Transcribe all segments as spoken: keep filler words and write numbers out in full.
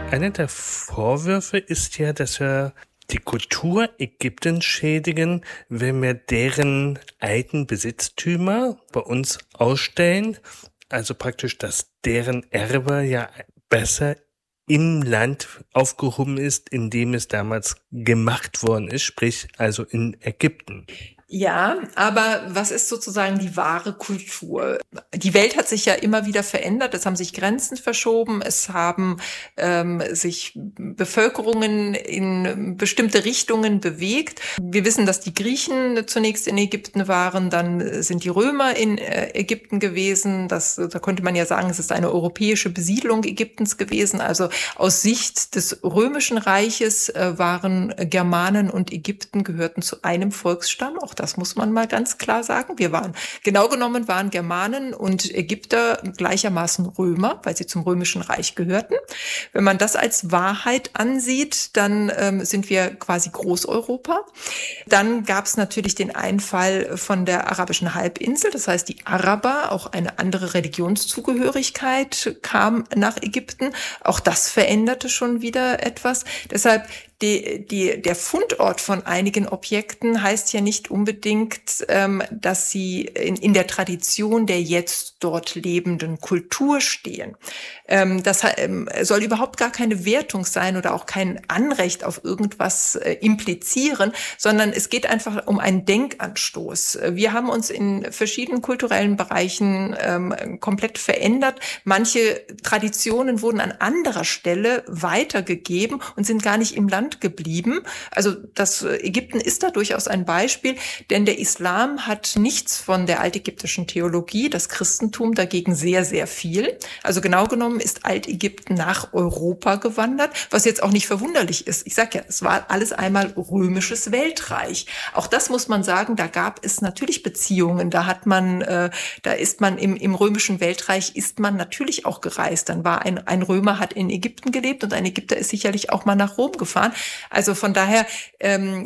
Einer der Vorwürfe ist ja, dass wir die Kultur Ägyptens schädigen, wenn wir deren alten Besitztümer bei uns ausstellen. Also praktisch, dass deren Erbe ja besser im Land aufgehoben ist, in dem es damals gemacht worden ist, sprich also in Ägypten. Ja, aber was ist sozusagen die wahre Kultur? Die Welt hat sich ja immer wieder verändert. Es haben sich Grenzen verschoben. Es haben ähm, sich Bevölkerungen in bestimmte Richtungen bewegt. Wir wissen, dass die Griechen zunächst in Ägypten waren. Dann sind die Römer in äh, Ägypten gewesen. Das, da könnte man ja sagen, es ist eine europäische Besiedlung Ägyptens gewesen. Also aus Sicht des Römischen Reiches äh, waren Germanen und Ägypten gehörten zu einem Volksstamm. Auch das muss man mal ganz klar sagen. Wir waren, genau genommen waren Germanen und Ägypter gleichermaßen Römer, weil sie zum Römischen Reich gehörten. Wenn man das als Wahrheit ansieht, dann ähm, sind wir quasi Großeuropa. Dann gab es natürlich den Einfall von der arabischen Halbinsel. Das heißt, die Araber, auch eine andere Religionszugehörigkeit kam nach Ägypten. Auch das veränderte schon wieder etwas. Deshalb Die, die, der Fundort von einigen Objekten heißt ja nicht unbedingt, ähm, dass sie in, in der Tradition der jetzt dort lebenden Kultur stehen. Ähm, das ähm, soll überhaupt gar keine Wertung sein oder auch kein Anrecht auf irgendwas äh, implizieren, sondern es geht einfach um einen Denkanstoß. Wir haben uns in verschiedenen kulturellen Bereichen ähm, komplett verändert. Manche Traditionen wurden an anderer Stelle weitergegeben und sind gar nicht im Land geblieben. Also das Ägypten ist da durchaus ein Beispiel, denn der Islam hat nichts von der altägyptischen Theologie, das Christentum dagegen sehr, sehr viel. Also genau genommen ist Altägypten nach Europa gewandert, was jetzt auch nicht verwunderlich ist. Ich sage ja, es war alles einmal römisches Weltreich. Auch das muss man sagen, da gab es natürlich Beziehungen. Da hat man, äh, da ist man im, im römischen Weltreich ist man natürlich auch gereist. Dann war ein, ein Römer hat in Ägypten gelebt und ein Ägypter ist sicherlich auch mal nach Rom gefahren. Also von daher, ähm,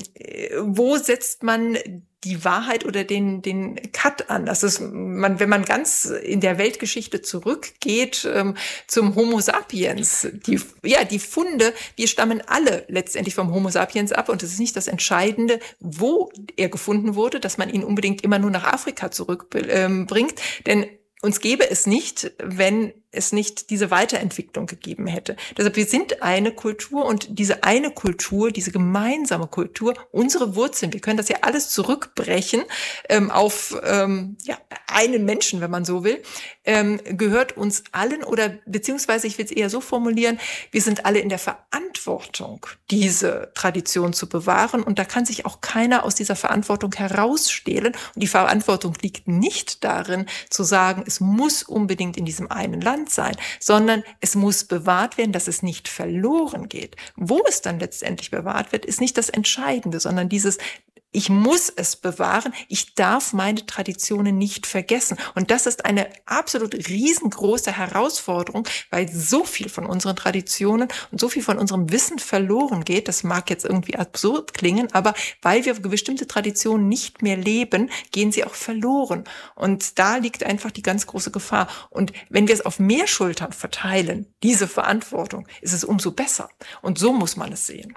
wo setzt man die Wahrheit oder den den Cut an? Das ist man, wenn man ganz in der Weltgeschichte zurückgeht ähm, zum Homo sapiens. Die ja die Funde, wir stammen alle letztendlich vom Homo sapiens ab und es ist nicht das Entscheidende, wo er gefunden wurde, dass man ihn unbedingt immer nur nach Afrika zurückbringt, ähm, denn uns gäbe es nicht, wenn es nicht diese Weiterentwicklung gegeben hätte. Deshalb, wir sind eine Kultur und diese eine Kultur, diese gemeinsame Kultur, unsere Wurzeln, wir können das ja alles zurückbrechen ähm, auf ähm, ja, einen Menschen, wenn man so will, ähm, gehört uns allen oder beziehungsweise, ich will es eher so formulieren, wir sind alle in der Verantwortung, diese Tradition zu bewahren und da kann sich auch keiner aus dieser Verantwortung herausstehlen und die Verantwortung liegt nicht darin, zu sagen, es muss unbedingt in diesem einen Land sein, sondern es muss bewahrt werden, dass es nicht verloren geht. Wo es dann letztendlich bewahrt wird, ist nicht das Entscheidende, sondern dieses ich muss es bewahren, ich darf meine Traditionen nicht vergessen. Und das ist eine absolut riesengroße Herausforderung, weil so viel von unseren Traditionen und so viel von unserem Wissen verloren geht. Das mag jetzt irgendwie absurd klingen, aber weil wir bestimmte Traditionen nicht mehr leben, gehen sie auch verloren. Und da liegt einfach die ganz große Gefahr. Und wenn wir es auf mehr Schultern verteilen, diese Verantwortung, ist es umso besser. Und so muss man es sehen.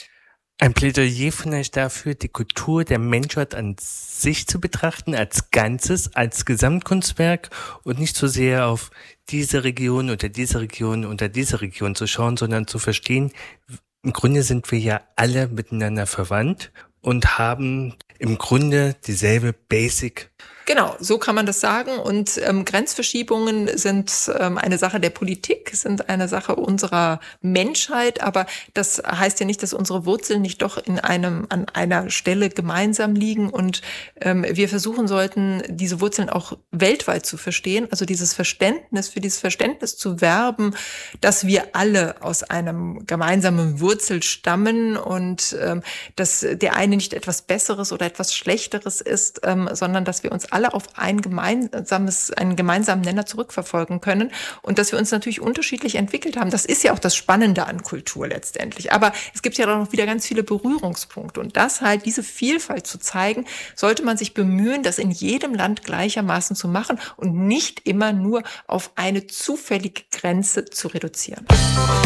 Ein Plädoyer vielleicht dafür, die Kultur der Menschheit an sich zu betrachten, als Ganzes, als Gesamtkunstwerk und nicht so sehr auf diese Region oder diese Region oder diese Region zu schauen, sondern zu verstehen, im Grunde sind wir ja alle miteinander verwandt und haben im Grunde dieselbe Basic. Genau, so kann man das sagen. Und ähm, Grenzverschiebungen sind ähm, eine Sache der Politik, sind eine Sache unserer Menschheit. Aber das heißt ja nicht, dass unsere Wurzeln nicht doch in einem an einer Stelle gemeinsam liegen. Und ähm, wir versuchen sollten, diese Wurzeln auch weltweit zu verstehen. Also dieses Verständnis, für dieses Verständnis zu werben, dass wir alle aus einem gemeinsamen Wurzel stammen und ähm, dass der eine nicht etwas Besseres oder etwas Schlechteres ist, ähm, sondern dass wir uns alle auf ein gemeinsames, einen gemeinsamen Nenner zurückverfolgen können und dass wir uns natürlich unterschiedlich entwickelt haben. Das ist ja auch das Spannende an Kultur letztendlich. Aber es gibt ja auch noch wieder ganz viele Berührungspunkte und das halt, diese Vielfalt zu zeigen, sollte man sich bemühen, das in jedem Land gleichermaßen zu machen und nicht immer nur auf eine zufällige Grenze zu reduzieren.